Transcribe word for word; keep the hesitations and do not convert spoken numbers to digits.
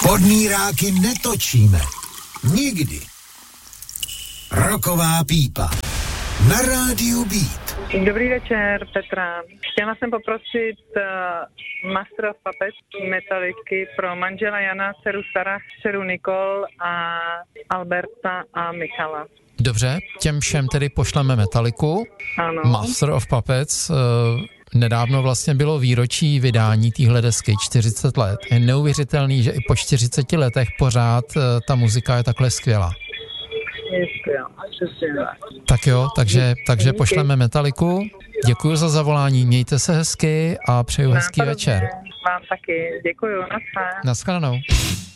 Podmíráky netočíme. Nikdy. Roková pípa. Na rádiu Beat. Dobrý večer, Petra. Chtěla jsem poprosit uh, Master of Puppets Metaliky pro manžela Jana, dceru Sarah, dceru Nikol a Alberta a Michala. Dobře, těm všem tedy pošleme Metaliku. Ano. Master of Puppets. Uh, nedávno vlastně bylo výročí vydání téhle desky, čtyřicet let. Je neuvěřitelný, že i po čtyřiceti letech pořád uh, ta muzika je takhle skvělá. Je skvělá, přesně. Tak jo, takže, takže pošleme Metaliku. Děkuji za zavolání, mějte se hezky a přeju hezký večer. Vám taky, děkuji, naschle. Naschledanou.